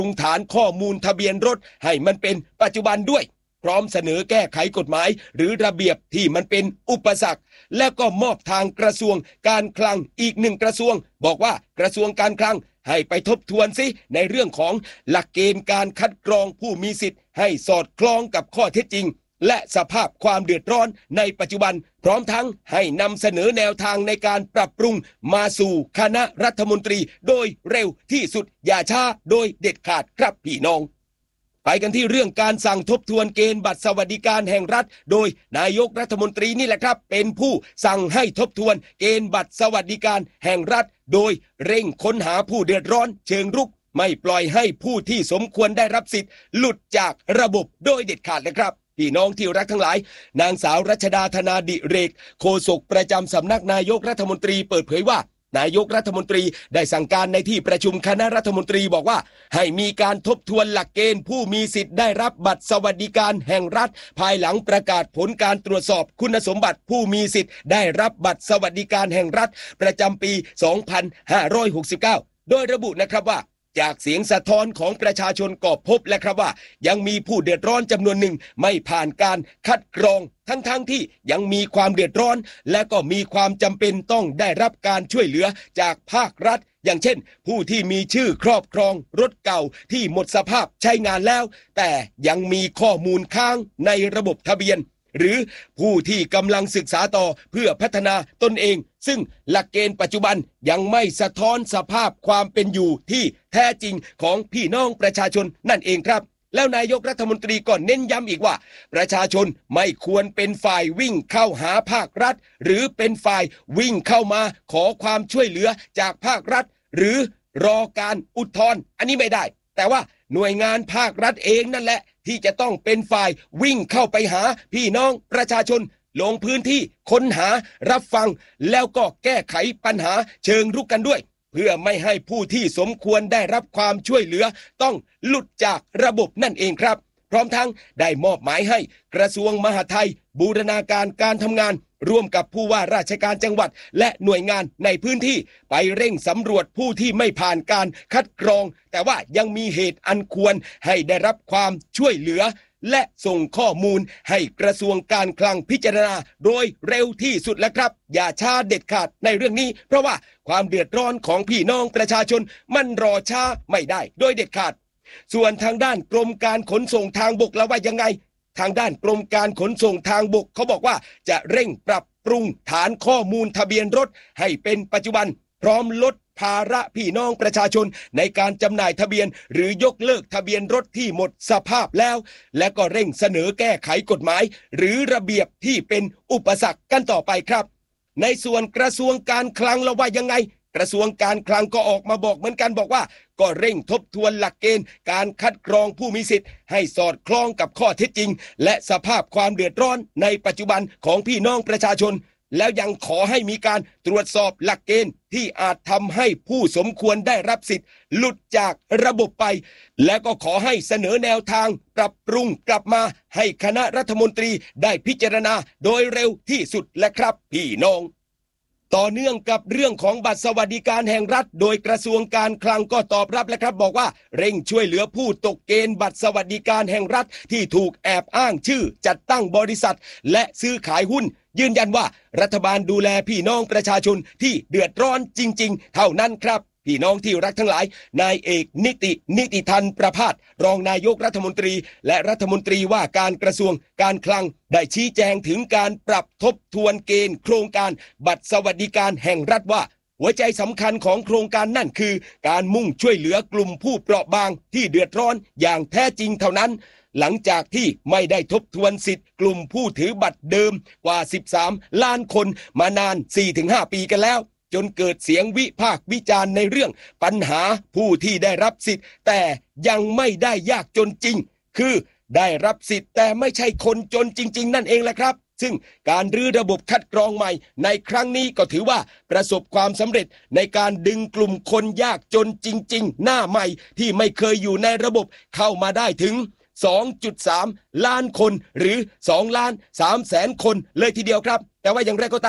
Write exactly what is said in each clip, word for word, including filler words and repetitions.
ปรุงฐานข้อมูลทะเบียนรถให้มันเป็นปัจจุบันด้วยพร้อมเสนอแก้ไขกฎหมายหรือระเบียบที่มันเป็นอุปสรรคและก็มอบทางกระทรวงการคลังอีกหนึ่งกระทรวงบอกว่ากระทรวงการคลังให้ไปทบทวนสิในเรื่องของหลักเกณฑ์การคัดกรองผู้มีสิทธิ์ให้สอดคล้องกับข้อเท็จจริงและสภาพความเดือดร้อนในปัจจุบันพร้อมทั้งให้นำเสนอแนวทางในการปรับปรุงมาสู่คณะรัฐมนตรีโดยเร็วที่สุดอย่าช้าโดยเด็ดขาดครับพี่น้องไปกันที่เรื่องการสั่งทบทวนเกณฑ์บัตรสวัสดิการแห่งรัฐโดยนายกรัฐมนตรีนี่แหละครับเป็นผู้สั่งให้ทบทวนเกณฑ์บัตรสวัสดิการแห่งรัฐโดยเร่งค้นหาผู้เดือดร้อนเชิงรุกไม่ปล่อยให้ผู้ที่สมควรได้รับสิทธิ์หลุดจากระบบโดยเด็ดขาดนะครับพี่น้องที่รักทั้งหลายนางสาวรัชดาธนาดิเรกโฆษกประจำสำนักนายกรัฐมนตรีเปิดเผยว่านายกรัฐมนตรีได้สั่งการในที่ประชุมคณะรัฐมนตรีบอกว่าให้มีการทบทวนหลักเกณฑ์ผู้มีสิทธิ์ได้รับบัตรสวัสดิการแห่งรัฐภายหลังประกาศผลการตรวจสอบคุณสมบัติผู้มีสิทธิ์ได้รับบัตรสวัสดิการแห่งรัฐประจำปี สองพันห้าร้อยหกสิบเก้า โดยระบุนะครับว่าจากเสียงสะท้อนของประชาชนก็พบและครับว่ายังมีผู้เดือดร้อนจำนวนหนึ่งไม่ผ่านการคัดกรองทั้งๆ ท, ที่ยังมีความเดือดร้อนและก็มีความจำเป็นต้องได้รับการช่วยเหลือจากภาครัฐอย่างเช่นผู้ที่มีชื่อครอบครองรถเก่าที่หมดสภาพใช้งานแล้วแต่ยังมีข้อมูลค้างในระบบทะเบียนหรือผู้ที่กำลังศึกษาต่อเพื่อพัฒนาตนเองซึ่งหลักเกณฑ์ปัจจุบันยังไม่สะท้อนสภาพความเป็นอยู่ที่แท้จริงของพี่น้องประชาชนนั่นเองครับแล้วนายกรัฐมนตรีก็เน้นย้ำอีกว่าประชาชนไม่ควรเป็นฝ่ายวิ่งเข้าหาภาครัฐหรือเป็นฝ่ายวิ่งเข้ามาขอความช่วยเหลือจากภาครัฐหรือรอการอุทธรณ์อันนี้ไม่ได้แต่ว่าหน่วยงานภาครัฐเองนั่นแหละที่จะต้องเป็นฝ่ายวิ่งเข้าไปหาพี่น้องประชาชนลงพื้นที่ค้นหารับฟังแล้วก็แก้ไขปัญหาเชิงรุกกันด้วยเพื่อไม่ให้ผู้ที่สมควรได้รับความช่วยเหลือต้องหลุดจากระบบนั่นเองครับพร้อมทั้งได้มอบหมายให้กระทรวงมหาดไทยบูรณาการการทำงานร่วมกับผู้ว่าราชการจังหวัดและหน่วยงานในพื้นที่ไปเร่งสำรวจผู้ที่ไม่ผ่านการคัดกรองแต่ว่ายังมีเหตุอันควรให้ได้รับความช่วยเหลือและส่งข้อมูลให้กระทรวงการคลังพิจารณาโดยเร็วที่สุดแล้วครับอย่าช้าเด็ดขาดในเรื่องนี้เพราะว่าความเดือดร้อนของพี่น้องประชาชนมันรอช้าไม่ได้โดยเด็ดขาดส่วนทางด้านกรมการขนส่งทางบกแล้วว่ายังไงทางด้านกรมการขนส่งทางบกเขาบอกว่าจะเร่งปรับปรุงฐานข้อมูลทะเบียนรถให้เป็นปัจจุบันพร้อมลดภาระพี่น้องประชาชนในการจำหน่ายทะเบียนหรือยกเลิกทะเบียนรถที่หมดสภาพแล้วและก็เร่งเสนอแก้ไขกฎหมายหรือระเบียบที่เป็นอุปสรรคกันต่อไปครับในส่วนกระทรวงการคลังแล้วว่ายังไงกระทรวงการคลังก็ออกมาบอกเหมือนกันบอกว่าก็เร่งทบทวนหลักเกณฑ์การคัดกรองผู้มีสิทธิ์ให้สอดคล้องกับข้อเท็จจริงและสภาพความเดือดร้อนในปัจจุบันของพี่น้องประชาชนแล้วยังขอให้มีการตรวจสอบหลักเกณฑ์ที่อาจทำให้ผู้สมควรได้รับสิทธิ์หลุดจากระบบไปและก็ขอให้เสนอแนวทางปรับปรุงกลับมาให้คณะรัฐมนตรีได้พิจารณาโดยเร็วที่สุดและครับพี่น้องต่อเนื่องกับเรื่องของบัตรสวัสดิการแห่งรัฐโดยกระทรวงการคลังก็ตอบรับแล้วครับบอกว่าเร่งช่วยเหลือผู้ตกเกณฑ์บัตรสวัสดิการแห่งรัฐที่ถูกแอบอ้างชื่อจัดตั้งบริษัทและซื้อขายหุ้นยืนยันว่ารัฐบาลดูแลพี่น้องประชาชนที่เดือดร้อนจริงๆเท่านั้นครับพี่น้องที่รักทั้งหลายนายเอกนิตินิติทันประภาสรองนายกรัฐมนตรีและรัฐมนตรีว่าการกระทรวงการคลังได้ชี้แจงถึงการปรับทบทวนเกณฑ์โครงการบัตรสวัสดิการแห่งรัฐว่าหัวใจสำคัญของโครงการนั่นคือการมุ่งช่วยเหลือกลุ่มผู้เปราะบางที่เดือดร้อนอย่างแท้จริงเท่านั้นหลังจากที่ไม่ได้ทบทวนสิทธิ์กลุ่มผู้ถือบัตรเดิมกว่าสิบสามล้านคนมานาน สี่ถึงห้า ปีกันแล้วจนเกิดเสียงวิพากษ์วิจารณ์ในเรื่องปัญหาผู้ที่ได้รับสิทธิ์แต่ยังไม่ได้ยากจนจริงคือได้รับสิทธิ์แต่ไม่ใช่คนจนจริงๆนั่นเองแหละครับซึ่งการรื้อระบบคัดกรองใหม่ในครั้งนี้ก็ถือว่าประสบความสำเร็จในการดึงกลุ่มคนยากจนจริงๆหน้าใหม่ที่ไม่เคยอยู่ในระบบเข้ามาได้ถึง สองจุดสาม ล้านคนหรือสองล้านสามแสนคนเลยทีเดียวครับแต่ว่าอย่างไรก็ตาม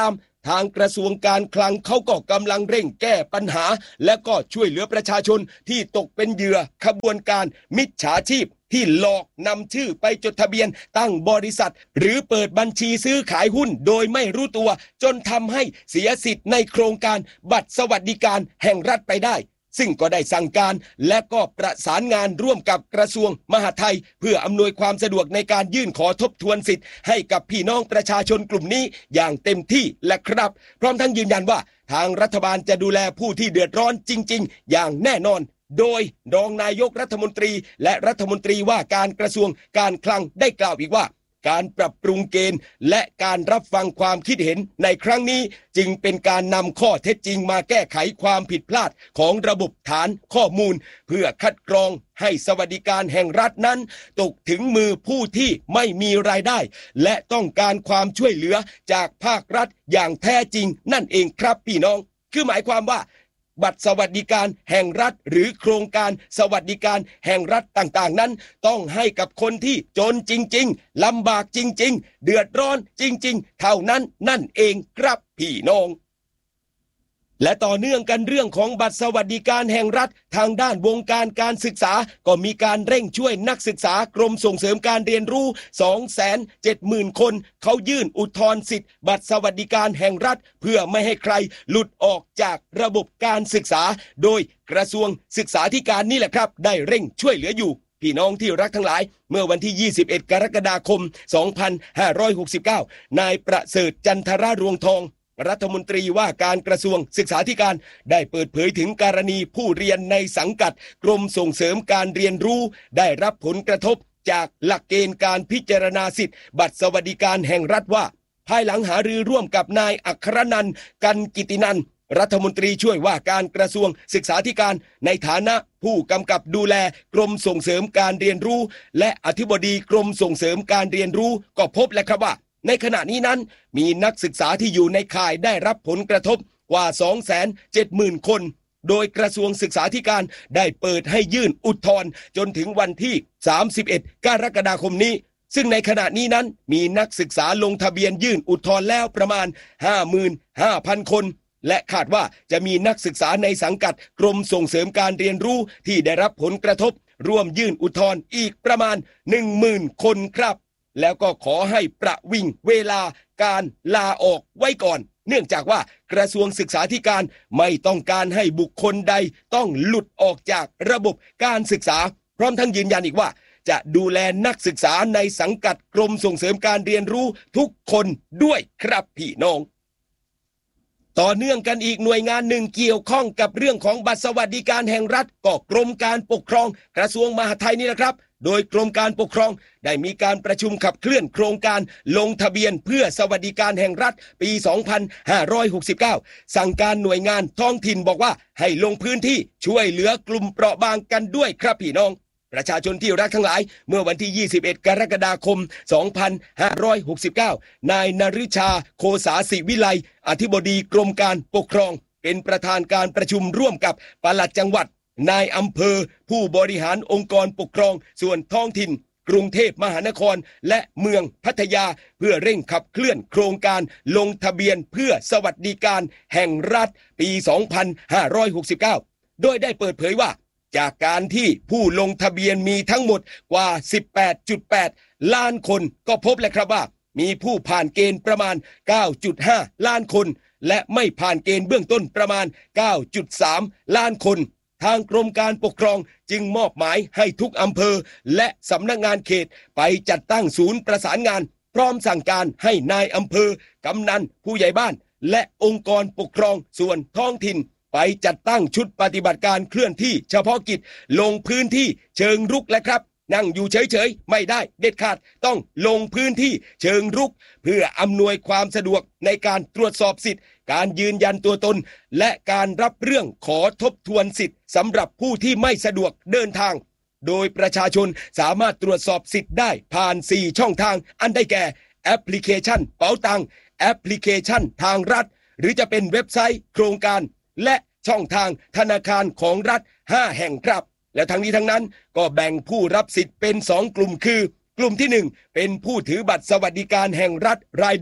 ทางกระทรวงการคลังเขาก็กำลังเร่งแก้ปัญหาและก็ช่วยเหลือประชาชนที่ตกเป็นเหยื่อขบวนการมิจฉาชีพที่หลอกนำชื่อไปจดทะเบียนตั้งบริษัทหรือเปิดบัญชีซื้อขายหุ้นโดยไม่รู้ตัวจนทำให้เสียสิทธิ์ในโครงการบัตรสวัสดิการแห่งรัฐไปได้ซึ่งก็ได้สั่งการและก็ประสานงานร่วมกับกระทรวงมหาดไทยเพื่ออำนวยความสะดวกในการยื่นขอทบทวนสิทธิ์ให้กับพี่น้องประชาชนกลุ่มนี้อย่างเต็มที่และครับพร้อมทั้งยืนยันว่าทางรัฐบาลจะดูแลผู้ที่เดือดร้อนจริงๆอย่างแน่นอนโดยรองนายกรัฐมนตรีและรัฐมนตรีว่าการกระทรวงการคลังได้กล่าวอีกว่าการปรับปรุงเกณฑ์และการรับฟังความคิดเห็นในครั้งนี้จึงเป็นการนำข้อเท็จจริงมาแก้ไขความผิดพลาดของระบบฐานข้อมูลเพื่อคัดกรองให้สวัสดิการแห่งรัฐนั้นตกถึงมือผู้ที่ไม่มีรายได้และต้องการความช่วยเหลือจากภาครัฐอย่างแท้จริงนั่นเองครับพี่น้องคือหมายความว่าบัตรสวัสดิการแห่งรัฐหรือโครงการสวัสดิการแห่งรัฐต่างๆนั้นต้องให้กับคนที่จนจริงๆลำบากจริงๆเดือดร้อนจริงๆเท่านั้นนั่นเองครับพี่น้องและต่อเนื่องกันเรื่องของบัตรสวัสดิการแห่งรัฐทางด้านวงการการศึกษาก็มีการเร่งช่วยนักศึกษากรมส่งเสริมการเรียนรู้ สองแสนเจ็ดหมื่น คนเขายื่นอุทธรณ์สิทธิ์บัตรสวัสดิการแห่งรัฐเพื่อไม่ให้ใครหลุดออกจากระบบการศึกษาโดยกระทรวงศึกษาธิการนี่แหละครับได้เร่งช่วยเหลืออยู่พี่น้องที่รักทั้งหลายเมื่อวันที่ยี่สิบเอ็ดกรกฎาคมสองพันห้าร้อยหกสิบเก้านายประเสริฐจันทรรวงทองรัฐมนตรีว่าการกระทรวงศึกษาธิการได้เปิดเผยถึงกรณีผู้เรียนในสังกัดกรมส่งเสริมการเรียนรู้ได้รับผลกระทบจากหลักเกณฑ์การพิจารณาสิทธิบัตรสวัสดิการแห่งรัฐว่าภายหลังหารือร่วมกับนายอัครนันท์กันกิตินันท์รัฐมนตรีช่วยว่าการกระทรวงศึกษาธิการในฐานะผู้กำกับดูแลกรมส่งเสริมการเรียนรู้และอธิบดีกรมส่งเสริมการเรียนรู้ก็พบแล้วครับว่าในขณะนี้นั้นมีนักศึกษาที่อยู่ในข่ายได้รับผลกระทบกว่า สองแสนเจ็ดหมื่น คนโดยกระทรวงศึกษาธิการได้เปิดให้ยื่นอุทธรณ์จนถึงวันที่สามสิบเอ็ดกรกฎาคมนี้ซึ่งในขณะนี้นั้นมีนักศึกษาลงทะเบียนยื่นอุทธรณ์แล้วประมาณ ห้าหมื่นห้าพัน คนและคาดว่าจะมีนักศึกษาในสังกัดกรมส่งเสริมการเรียนรู้ที่ได้รับผลกระทบร่วมยื่นอุทธรณ์อีกประมาณ หนึ่งหมื่น คนครับแล้วก็ขอให้ประวิงเวลาการลาออกไว้ก่อนเนื่องจากว่ากระทรวงศึกษาธิการไม่ต้องการให้บุคคลใดต้องหลุดออกจากระบบการศึกษาพร้อมทั้งยืนยันอีกว่าจะดูแลนักศึกษาในสังกัดกรมส่งเสริมการเรียนรู้ทุกคนด้วยครับพี่น้องต่อเนื่องกันอีกหน่วยงานหนึ่งเกี่ยวข้องกับเรื่องของบัตรสวัสดิการแห่งรัฐก็กรมการปกครองกระทรวงมหาดไทยนี่แหละครับโดยกรมการปกครองได้มีการประชุมขับเคลื่อนโครงการลงทะเบียนเพื่อสวัสดิการแห่งรัฐปีสองพันห้าร้อยหกสิบเก้าสั่งการหน่วยงานท้องถิ่นบอกว่าให้ลงพื้นที่ช่วยเหลือกลุ่มเปราะบางกันด้วยครับพี่น้องประชาชนที่รักทั้งหลายเมื่อวันที่ยี่สิบเอ็ดกรกฎาคมสองพันห้าร้อยหกสิบเก้านายนฤชาโคสาศิวิไลอธิบดีกรมการปกครองเป็นประธานการประชุมร่วมกับปลัดจังหวัดนายอำเภอผู้บริหารองค์กรปกครองส่วนท้องถิ่นกรุงเทพมหานครและเมืองพัทยาเพื่อเร่งขับเคลื่อนโครงการลงทะเบียนเพื่อสวัสดิการแห่งรัฐปีสองพันห้าร้อยหกสิบเก้าโดยได้เปิดเผยว่าจากการที่ผู้ลงทะเบียนมีทั้งหมดกว่า สิบแปดจุดแปด ล้านคนก็พบแล้วครับว่ามีผู้ผ่านเกณฑ์ประมาณ เก้าจุดห้า ล้านคนและไม่ผ่านเกณฑ์เบื้องต้นประมาณ เก้าจุดสาม ล้านคนทางกรมการปกครองจึงมอบหมายให้ทุกอำเภอและสำนักงานเขตไปจัดตั้งศูนย์ประสานงานพร้อมสั่งการให้นายอำเภอกำนันผู้ใหญ่บ้านและองค์กรปกครองส่วนท้องถิ่นไปจัดตั้งชุดปฏิบัติการเคลื่อนที่เฉพาะกิจลงพื้นที่เชิงรุกและครับนั่งอยู่เฉยๆไม่ได้เด็ดขาดต้องลงพื้นที่เชิงรุกเพื่ออำนวยความสะดวกในการตรวจสอบสิทธิ์การยืนยันตัวตนและการรับเรื่องขอทบทวนสิทธิ์สำหรับผู้ที่ไม่สะดวกเดินทางโดยประชาชนสามารถตรวจสอบสิทธิ์ได้ผ่านสี่ช่องทางอันได้แก่แอปพลิเคชันเป๋าตังแอปพลิเคชันทางรัฐหรือจะเป็นเว็บไซต์โครงการและช่องทางธนาคารของรัฐห้าแห่งครับและทั้งนี้ทั้งนั้นก็แบ่งผู้รับสิทธิ์เป็นสองกลุ่มคือกลุ่มที่หนึ่งเป็นผู้ถือบัตรสวัสดิการแห่งรัฐรายเดิม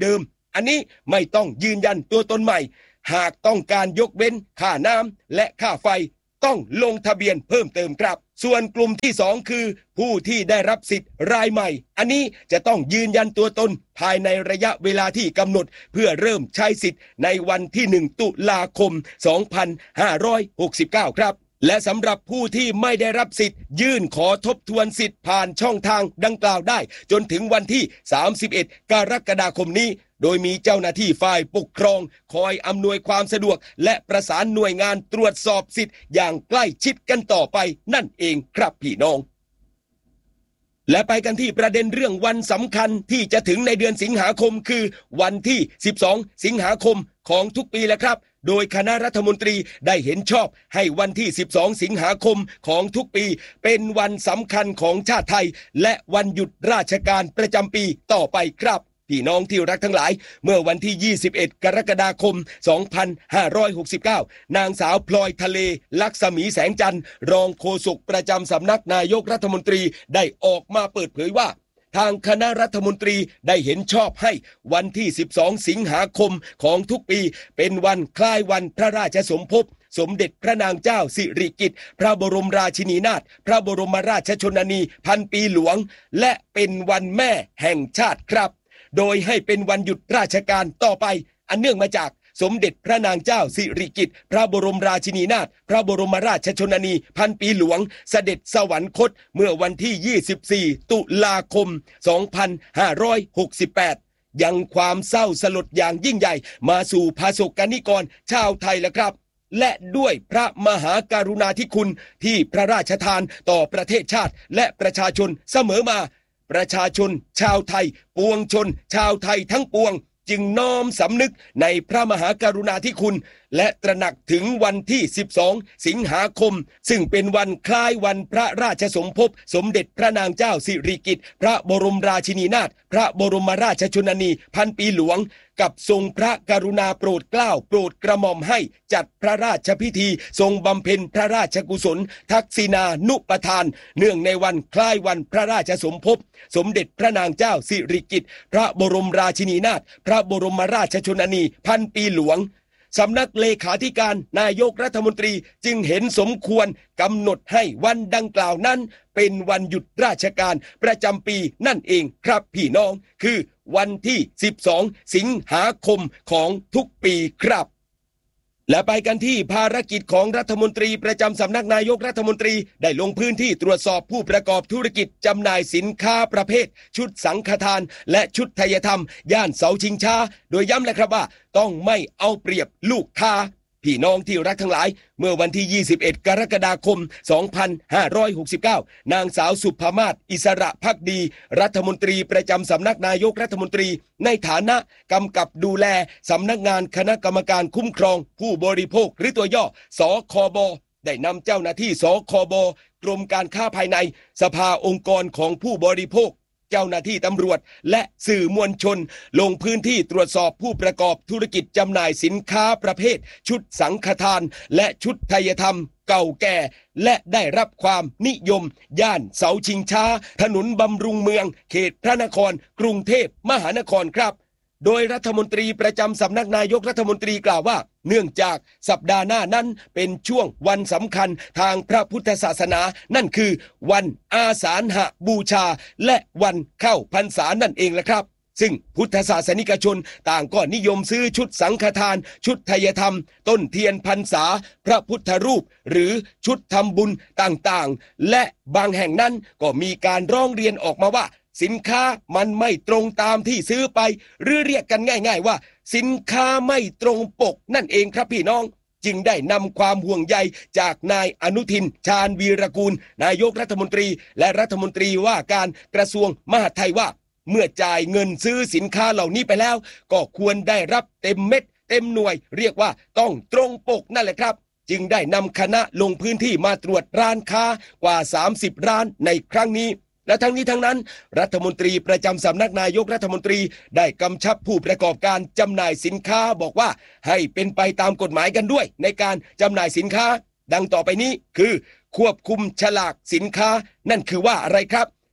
อันนี้ไม่ต้องยืนยันตัวตนใหม่หากต้องการยกเว้นค่าน้ำและค่าไฟต้องลงทะเบียนเพิ่มเติมครับส่วนกลุ่มที่สองคือผู้ที่ได้รับสิทธิ์รายใหม่อันนี้จะต้องยืนยันตัวตนภายในระยะเวลาที่กำหนดเพื่อเริ่มใช้สิทธิ์ในวันที่หนึ่งตุลาคมสองพันห้าร้อยหกสิบเก้าครับและสำหรับผู้ที่ไม่ได้รับสิทธิ์ยื่นขอทบทวนสิทธิ์ผ่านช่องทางดังกล่าวได้จนถึงวันที่สามสิบเอ็ดกรกฎาคมนี้โดยมีเจ้าหน้าที่ฝ่ายปกครองคอยอำนวยความสะดวกและประสานหน่วยงานตรวจสอบสิทธิ์อย่างใกล้ชิดกันต่อไปนั่นเองครับพี่น้องและไปกันที่ประเด็นเรื่องวันสำคัญที่จะถึงในเดือนสิงหาคมคือวันที่สิบสองสิงหาคมของทุกปีแล้วครับโดยคณะรัฐมนตรีได้เห็นชอบให้วันที่สิบสองสิงหาคมของทุกปีเป็นวันสำคัญของชาติไทยและวันหยุดราชการประจำปีต่อไปครับพี่น้องที่รักทั้งหลายเมื่อวันที่ยี่สิบเอ็ดกรกฎาคมสองพันห้าร้อยหกสิบเก้านางสาวพลอยทะเลลักษมีแสงจันทร์รองโฆษกประจำสำนักนายกรัฐมนตรีได้ออกมาเปิดเผยว่าทางคณะรัฐมนตรีได้เห็นชอบให้วันที่สิบสองสิงหาคมของทุกปีเป็นวันคล้ายวันพระราชสมภพสมเด็จพระนางเจ้าสิริกิติ์พระบรมราชินีนาถพระบรมราชชนนีพันปีหลวงและเป็นวันแม่แห่งชาติครับโดยให้เป็นวันหยุดราชการต่อไปอันเนื่องมาจากสมเด็จพระนางเจ้าสิริกิติ์พระบรมราชินีนาถพระบรมราชชนนีพันปีหลวงเสด็จสวรรคตเมื่อวันที่ยี่สิบสี่ตุลาคมสองพันห้าร้อยหกสิบแปดยังความเศร้าสลดอย่างยิ่งใหญ่มาสู่ประสบกนิกรชาวไทยแล้วครับและด้วยพระมหากรุณาธิคุณที่พระราชทานต่อประเทศชาติและประชาชนเสมอมาประชาชนชาวไทยปวงชนชาวไทยทั้งปวงจึงน้อมสำนึกในพระมหากรุณาธิคุณและตระหนักถึงวันที่สิบสองสิงหาคมซึ่งเป็นวันคล้ายวันพระราชสมภพสมเด็จพระนางเจ้าสิริกิติ์พระบรมราชินีนาถพระบรมราชชนนีพันปีหลวงกับทรงพระกรุณาโปรดเกล้าโปรดกระหม่อมให้จัดพระราชพิธีทรงบำเพ็ญพระราชกุศลทักษิณานุปทานเนื่องในวันคล้ายวันพระราชสมภพสมเด็จพระนางเจ้าสิริกิติ์พระบรมราชินีนาถพระบรมราชชนนีพันปีหลวงสำนักเลขาธิการนายกรัฐมนตรีจึงเห็นสมควรกำหนดให้วันดังกล่าวนั้นเป็นวันหยุดราชการประจำปีนั่นเองครับพี่น้องคือวันที่สิบสองสิงหาคมของทุกปีครับและไปกันที่ภารกิจของรัฐมนตรีประจำสำนักนายกรัฐมนตรีได้ลงพื้นที่ตรวจสอบผู้ประกอบธุรกิจจำหน่ายสินค้าประเภทชุดสังฆทานและชุดไทยธรรมย่านเสาชิงช้าโดยย้ำเลยครับว่าต้องไม่เอาเปรียบลูกค้าพี่น้องที่รักทั้งหลายเมื่อวันที่ยี่สิบเอ็ดกรกฎาคมสองพันห้าร้อยหกสิบเก้านางสาวสุภมาศอิสระภักดีรัฐมนตรีประจำสำนักนายกรัฐมนตรีในฐานะกำกับดูแลสำนักงานคณะกรรมการคุ้มครองผู้บริโภคหรือตัวย่อสคบได้นำเจ้าหน้าที่สคบกรมการค้าภายในสภาองค์กรของผู้บริโภคเจ้าหน้าที่ตำรวจและสื่อมวลชนลงพื้นที่ตรวจสอบผู้ประกอบธุรกิจจำหน่ายสินค้าประเภทชุดสังฆทานและชุดไทยธรรมเก่าแก่และได้รับความนิยมย่านเสาชิงช้าถนนบำรุงเมืองเขตพระนครกรุงเทพมหานครครับโดยรัฐมนตรีประจำสำนักนายกรัฐมนตรีกล่าวว่าเนื่องจากสัปดาห์หน้านั้นเป็นช่วงวันสำคัญทางพระพุทธศาสนานั่นคือวันอาสาฬหบูชาและวันเข้าพรรษานั่นเองแหละครับซึ่งพุทธศาสนิกชนต่างก็นิยมซื้อชุดสังฆทานชุดไทยธรรมต้นเทียนพรรษาพระพุทธรูปหรือชุดทำบุญต่างๆและบางแห่งนั้นก็มีการร้องเรียนออกมาว่าสินค้ามันไม่ตรงตามที่ซื้อไปหรือเรียกกันง่ายๆว่าสินค้าไม่ตรงปกนั่นเองครับพี่น้องจึงได้นำความห่วงใยจากนายอนุทินชาญวีรกูลนายกรัฐมนตรีและรัฐมนตรีว่าการกระทรวงมหาดไทยว่าเมื่อจ่ายเงินซื้อสินค้าเหล่านี้ไปแล้วก็ควรได้รับเต็มเม็ดเต็มหน่วยเรียกว่าต้องตรงปกนั่นแหละครับจึงได้นำคณะลงพื้นที่มาตรวจร้านค้ากว่าสามสิบร้านในครั้งนี้และทั้งนี้ทั้งนั้นรัฐมนตรีประจำสำนักนายกรัฐมนตรีได้กำชับผู้ประกอบการจำหน่ายสินค้าบอกว่าให้เป็นไปตามกฎหมายกันด้วยในการจำหน่ายสินค้าดังต่อไปนี้คือควบคุมฉลากสินค้านั่นคือว่าอะไรครับ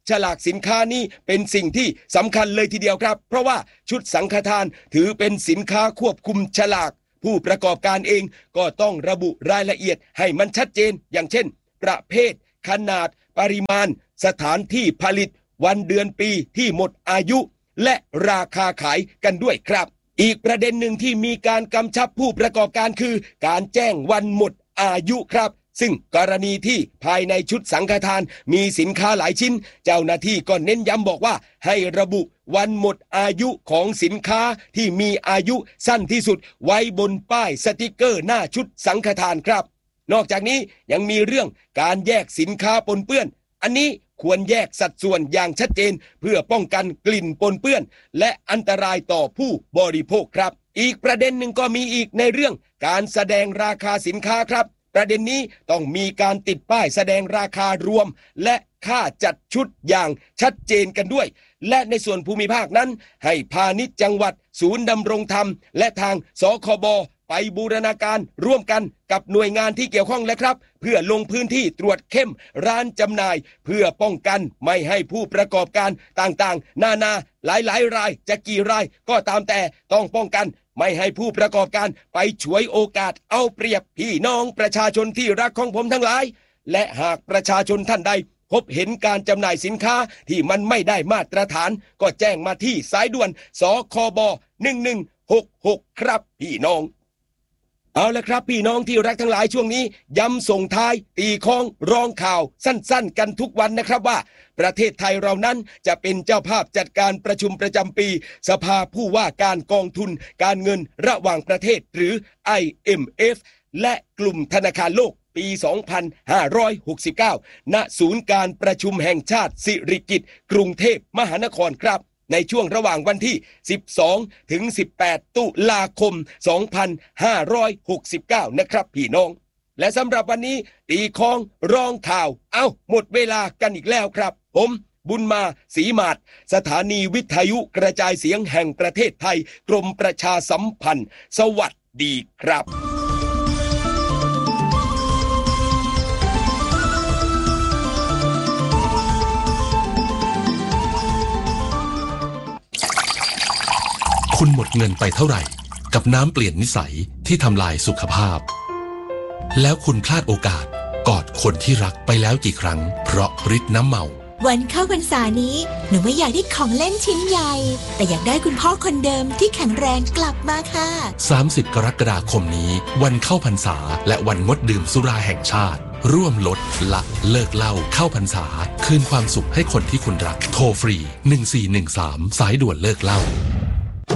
ฉลากสินค้านี้เป็นสิ่งที่สำคัญเลยทีเดียวครับเพราะว่าชุดสังฆทานถือเป็นสินค้าควบคุมฉลากผู้ประกอบการเองก็ต้องระบุรายละเอียดให้มันชัดเจนอย่างเช่นประเภทขนาดปริมาณสถานที่ผลิตวันเดือนปีที่หมดอายุและราคาขายกันด้วยครับอีกประเด็นหนึ่งที่มีการกำชับผู้ประกอบการคือการแจ้งวันหมดอายุครับซึ่งกรณีที่ภายในชุดสังฆทานมีสินค้าหลายชิ้นเจ้าหน้าที่ก็เน้นย้ำบอกว่าให้ระบุวันหมดอายุของสินค้าที่มีอายุสั้นที่สุดไว้บนป้ายสติกเกอร์หน้าชุดสังฆทานครับนอกจากนี้ยังมีเรื่องการแยกสินค้าปนเปื้อนอันนี้ควรแยกสัดส่วนอย่างชัดเจนเพื่อป้องกันกลิ่นปนเปื้อนและอันตรายต่อผู้บริโภคครับอีกประเด็นหนึ่งก็มีอีกในเรื่องการแสดงราคาสินค้าครับประเด็นนี้ต้องมีการติดป้ายแสดงราคารวมและค่าจัดชุดอย่างชัดเจนกันด้วยและในส่วนภูมิภาคนั้นให้พาณิชย์จังหวัดศูนย์ดำรงธรรมและทางสคบไปบูรณาการร่วมกันกับหน่วยงานที่เกี่ยวข้องแล้วครับเพื่อลงพื้นที่ตรวจเข้มร้านจำหน่ายเพื่อป้องกันไม่ให้ผู้ประกอบการต่างๆนานาหลายๆรายจะกี่รายก็ตามแต่ต้องป้องกันไม่ให้ผู้ประกอบการไปฉวยโอกาสเอาเปรียบพี่น้องประชาชนที่รักของผมทั้งหลายและหากประชาชนท่านใดพบเห็นการจำหน่ายสินค้าที่มันไม่ได้มาตรฐานก็แจ้งมาที่สายด่วนสคบหนึ่งหนึ่งหกหกครับพี่น้องเอาละครับพี่น้องที่รักทั้งหลายช่วงนี้ย้ำส่งท้ายตีคองร้องข่าวสั้นๆกันทุกวันนะครับว่าประเทศไทยเรานั้นจะเป็นเจ้าภาพจัดการประชุมประจำปีสภาผู้ว่าการกองทุนการเงินระหว่างประเทศหรือ ไอ เอ็ม เอฟ และกลุ่มธนาคารโลกปี สองพันห้าร้อยหกสิบเก้า ณ ศูนย์การประชุมแห่งชาติสิริกิติ์กรุงเทพมหานครครับในช่วงระหว่างวันที่สิบสองถึงสิบแปดตุลาคมสองพันห้าร้อยหกสิบเก้านะครับพี่น้องและสำหรับวันนี้ตีคองร้องข่าวเอ้าหมดเวลากันอีกแล้วครับผมบุญมาศรีมาศสถานีวิทยุกระจายเสียงแห่งประเทศไทยกรมประชาสัมพันธ์สวัสดีครับคุณหมดเงินไปเท่าไหร่กับน้ำเปลี่ยนนิสัยที่ทำลายสุขภาพแล้วคุณพลาดโอกาสกอดคนที่รักไปแล้วกี่ครั้งเพราะฤทธิ์น้ำเมาวันเข้าพรรษานี้หนูไม่อยากได้ของเล่นชิ้นใหญ่แต่อยากได้คุณพ่อคนเดิมที่แข็งแรงกลับมาค่ะสามสิบกรกฎาคมนี้วันเข้าพรรษาและวันงดดื่มสุราแห่งชาติร่วมลดละเลิกเหล้าเข้าพรรษาคืนความสุขให้คนที่คุณรักโทรฟรีหนึ่งสี่หนึ่งสามสายด่วนเลิกเหล้า